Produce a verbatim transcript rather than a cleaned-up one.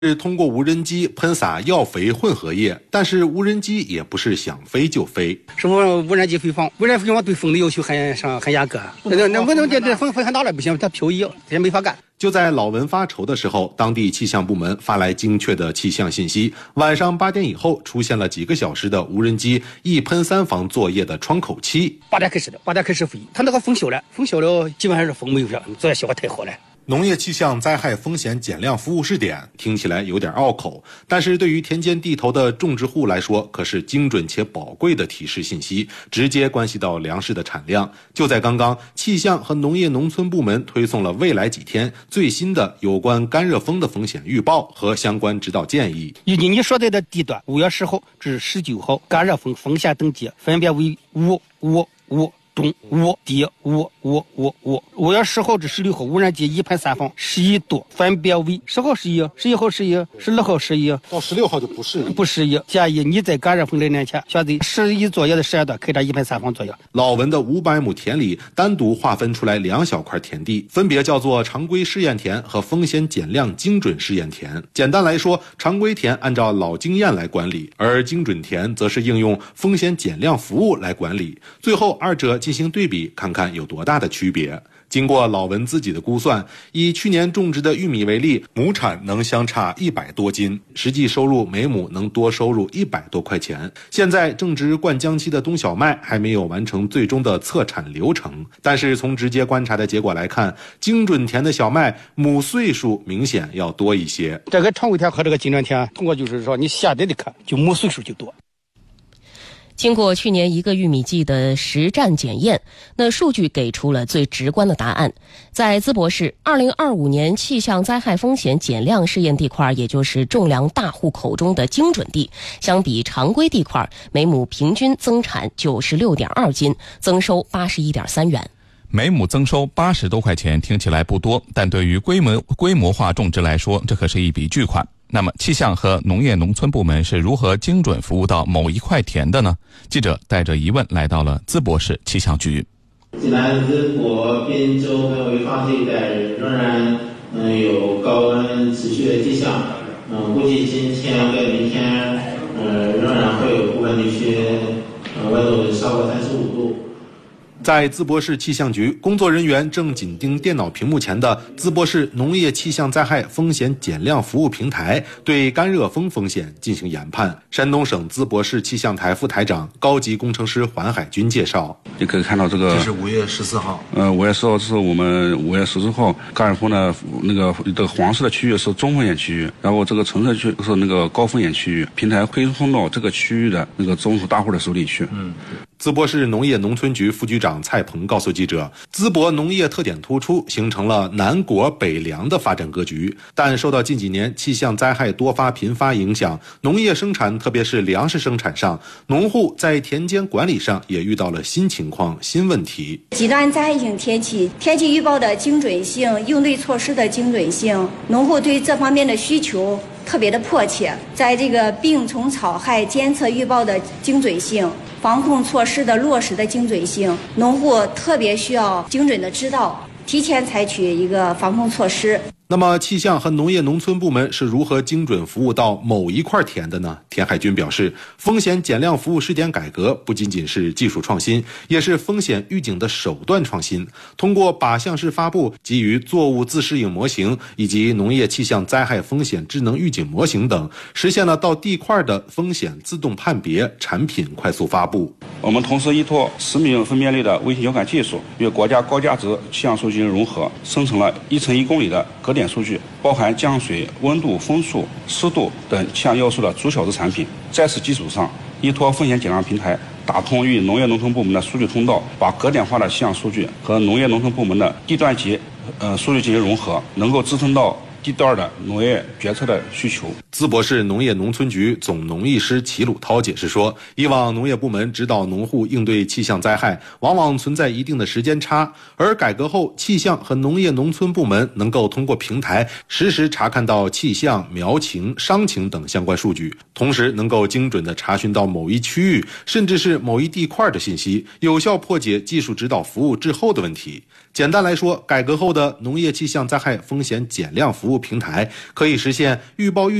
是通过无人机喷洒药肥混合液，但是无人机也不是想飞就飞。 是我无人机飞放，无人机飞放对风的要求很上很严格。那那无人机这风风很大了不行，它漂移，这没法干。 就在老文发愁的时候，当地气象部门发来精确的气象信息，晚上八点以后出现了几个小时的无人机一喷三防作业的窗口期。 八点开始的，八点开始飞，它那个风小了，风小了基本上是风没有了，作业效果太好了。 农业气象灾害风险减量服务试点听起来有点拗口，但是对于田间地头的种植户来说，可是精准且宝贵的提示信息，直接关系到粮食的产量。就在刚刚，气象和农业农村部门推送了未来几天最新的有关干热风的风险预报和相关指导建议。 以及你所在的地段，五月十号至十九号，干热风风险等级分别为五、五、五。中五低五五五五，五月十号至十六号，无人机一喷三防十一度，分别为十号十一，十一号十一，十六号十一， 到十六号就不适宜。 不适宜。建议你在干热风来临前，选择十一作业的时间段开展一喷三防作业。 老文的五百亩田里单独划分出来两小块田地，分别叫做常规试验田和风险减量精准试验田。简单来说，常规田按照老经验来管理，而精准田则是应用风险减量服务来管理。最后二者进行对比，看看有多大的区别。经过老文自己的估算，以去年种植的玉米为例，亩产能相差一百多斤，实际收入每亩能多收入一百多块钱。现在正值灌浆期的冬小麦还没有完成最终的测产流程，但是从直接观察的结果来看，精准田的小麦亩岁数明显要多一些。 这个常规田和这个精准田，通过就是说你现在的看，就亩岁数就多。 经过去年一个玉米季的实战检验，那数据给出了最直观的答案。在淄博市二零二五年气象灾害风险减量试验地块，也就是种粮大户口中的精准地，相比常规地块，每亩平均增产九十六点二斤，增收八十一点三元。 每亩增收八十多块钱，听起来不多，但对于规模规模化种植来说，这可是一笔巨款。那么气象和农业农村部门是如何精准服务到某一块田的呢？记者带着疑问来到了淄博市气象局。 济南、淄博、滨州还有潍坊这一带仍然嗯有高温持续的迹象，嗯估计今天和明天嗯仍然会有部分地区嗯温度超过三十五度。 在淄博市气象局，工作人员正紧盯电脑屏幕前的淄博市农业气象灾害风险减量服务平台，对干热风风险进行研判。山东省淄博市气象台副台长、高级工程师黄海军介绍： 你可以看到这个， 这是五月十四号。 呃，五月十号是我们五月十四号干热风的那个这个黄色的区域是中风险区域，然后这个橙色区是那个高风险区域。平台推送到这个区域的那个种植大户的手里去。 嗯。淄博市农业农村局副局长蔡鹏告诉记者，淄博农业特点突出，形成了南果北粮的发展格局。但受到近几年气象灾害多发频发影响，农业生产特别是粮食生产上，农户在田间管理上也遇到了新情况、新问题。 极端灾害性天气、天气预报的精准性、应对措施的精准性，农户对这方面的需求特别的迫切。在这个病虫草害监测预报的精准性、防控措施的落实的精准性，农户特别需要精准的知道，提前采取一个防控措施。 那么气象和农业农村部门是如何精准服务到某一块田的呢？田海军表示，风险减量服务试点改革不仅仅是技术创新，也是风险预警的手段创新。通过靶向式发布、基于作物自适应模型以及农业气象灾害风险智能预警模型等，实现了到地块的风险自动判别、产品快速发布。 我们同时依托十米分辨率的卫星遥感技术，与国家高价值气象数据融合，生成了一乘一公里的格点数据，包含降水、温度、风速、湿度等气象要素的逐小时产品。在此基础上，依托风险减量平台，打通与农业农村部门的数据通道，把格点化的气象数据和农业农村部门的地段级呃数据进行融合，能够支撑到地段的农业决策的需求。 淄博市农业农村局总农艺师齐鲁涛解释说，以往农业部门指导农户应对气象灾害，往往存在一定的时间差，而改革后，气象和农业农村部门能够通过平台实时查看到气象、苗情、伤情等相关数据，同时能够精准地查询到某一区域甚至是某一地块的信息，有效破解技术指导服务滞后的问题。 简单来说，改革后的农业气象灾害风险减量服务平台可以实现预报预